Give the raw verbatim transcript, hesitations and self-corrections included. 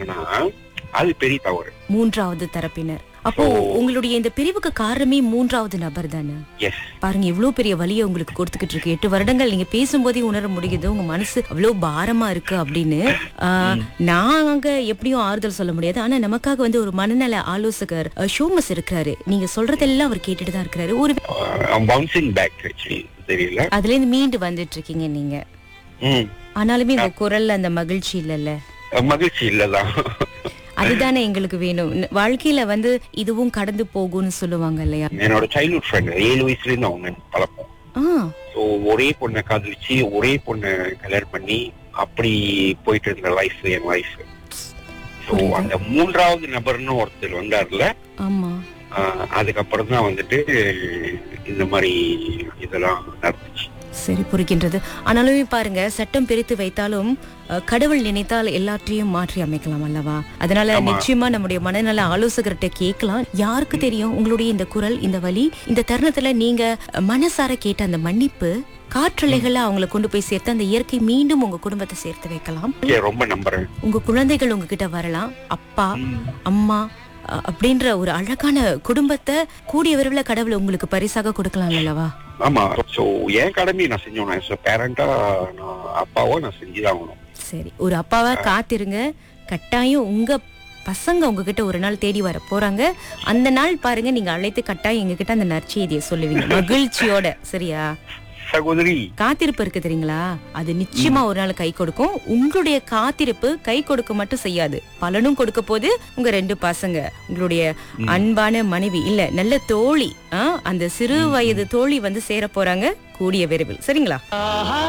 சொல்றாங்கன்னா அது பெரிய தவறு. மூன்றாவது தரப்பினர். அப்போ So- உங்களுடைய இந்த பிரிவுக்கு காரணமே மூன்றாவது நபர் தானே? எஸ். பாருங்க எவ்வளவு பெரிய வலியை உங்களுக்கு கொடுத்துக்கிட்டு இருக்கு. எட்டு வருடங்கள் நீங்க பேசும்போதே உணர முடியுது உங்க மனசு அவ்வளவு பாரமா இருக்கு அப்படின்னு. ஆஹ், நாங்க எப்படியும் ஆறுதல் சொல்ல முடியாது. ஆனா நமக்காக வந்து ஒரு மனநல ஆலோசகர் அஹ், ஷோமஸ் இருக்கிறாரு. நீங்க சொல்றதெல்லாம் அவர் கேட்டுட்டு தான் இருக்கிறாரு. ஒரு பவுன்சிங் பேக் ஆக்சுவலி தெரியல. அதுல இருந்து மீண்டு வந்துட்டு இருக்கீங்க நீங்க. ம். ஆனாலுமே இந்த குரல்ல அந்த மகிழ்ச்சி இல்லல்ல. மகிழ்ச்சி இல்லதான். அதுதானே எங்களுக்கு வேணும். வாழ்க்கையில வந்து இதுவும் கடந்து போகும்னு சொல்லுவாங்க இல்லையா? என்னோட சைல்ட்ஹுட் ஃப்ரெண்ட் ஏழு வயசுல இருந்து அவங்க பழக்கம். ஆ, ஸோ ஒரே பொண்ணை காதலிச்சு ஒரே பொண்ணை கல்யாணம் பண்ணி அப்படி போயிட்டு இருந்த லைஃப் என் லைஃப். ஸோ அந்த மூன்றாவது நபர்னு ஒருத்தர் வந்தார்ல, ஆமா. ஆஹ் அதுக்கப்புறம் தான் வந்துட்டு இந்த மாதிரி இதெல்லாம் நடந்துச்சு. சரி, புரிகின்றது. ஆனாலுமே பாருங்க, சட்டம் பிரித்து வைத்தாலும் அஹ், கடவுள் நினைத்தால் எல்லாற்றையும் மாற்றி அமைக்கலாம் அல்லவா? அதனால ஆமா. நிச்சயமா நம்முடைய மனநல ஆலோசகர்கிட்ட கேட்கலாம். யாருக்கு தெரியும் உங்களுடைய இந்த குரல், இந்த வலி, இந்த தருணத்துல நீங்க அஹ், மனசார கேட்ட அந்த மன்னிப்பு காற்றலைகளை அவங்கள கொண்டு போய் சேர்த்து அந்த இயற்கை மீண்டும் உங்க குடும்பத்தை சேர்த்து வைக்கலாம். ஓகே, ரொம்ப நம்புறேன். உங்க குழந்தைகள் உங்ககிட்ட வரலாம். அப்பா, ம். அம்மா அஹ், அப்படின்ற ஒரு அழகான குடும்பத்தை கூடிய விரைவில் கடவுள் உங்களுக்கு பரிசாக கொடுக்கலாம் அல்லவா? ஆமா. ஸோ என் கடமையை நான் செஞ்சோம். பேரண்டா நான் அப்பாவோ நான் செஞ்சுதான் ஆகணும். சரி, ஒரு அப்பாவா காத்திருங்க. கட்டாயம் உங்க பசங்க உங்ககிட்ட ஒரு நாள் தேடி வர போறாங்க. அந்த நாள் பாருங்க, நீங்க அழைத்து கட்டாயம் எங்ககிட்ட அந்த நற்செய்தியை சொல்லுவீங்க மகிழ்ச்சியோட. சரியா? சகோதரி, காத்திருப்பு இருக்கு தெரியுங்களா, அது நிச்சயமா ஒரு நாள் கை கொடுக்கும். உங்களுடைய காத்திருப்பு கை கொடுக்க மட்டும் செய்யாது, பலனும் கொடுக்க போது. உங்க ரெண்டு பசங்க, உங்களுடைய அன்பான மனைவி இல்ல நல்ல தோழி, ஆ, அந்த சிறு வயது தோழி வந்து சேர போறாங்க கூடிய விரைவில். சரிங்களா?